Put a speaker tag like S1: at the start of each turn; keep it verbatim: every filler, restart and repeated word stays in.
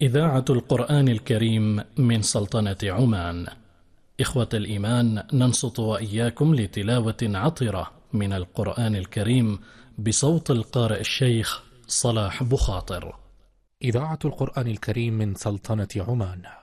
S1: إذاعة القرآن الكريم من سلطنة عمان. إخوة الإيمان، ننصت وإياكم لتلاوة عطرة من القرآن الكريم بصوت القارئ الشيخ صلاح بخاطر.
S2: إذاعة القرآن الكريم من سلطنة عمان.